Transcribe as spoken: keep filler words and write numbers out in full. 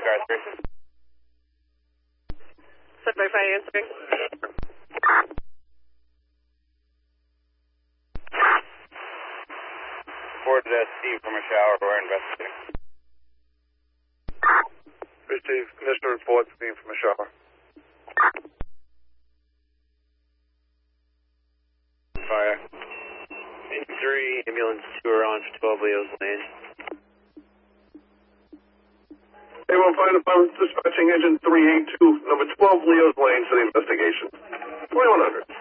car three. seven by five answering. Reported uh, Steve from a shower. We're investigating. Steve, Mister Report, Steve from a shower. Fire. three, ambulance two are on for twelve Leo's Lane. A one Fire Department dispatching engine three eight two, number twelve Leo's Lane for the investigation. twenty-one hundred.